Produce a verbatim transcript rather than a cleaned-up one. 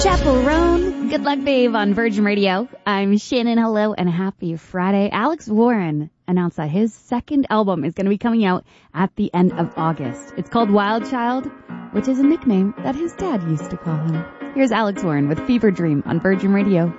Chaperone, Good Luck Babe on Virgin Radio. I'm Shannon, hello, and happy Friday. Alex Warren announced that his second album is going to be coming out at the end of August. It's called Wild Child, which is a nickname that his dad used to call him. Here's Alex Warren with Fever Dream on Virgin Radio.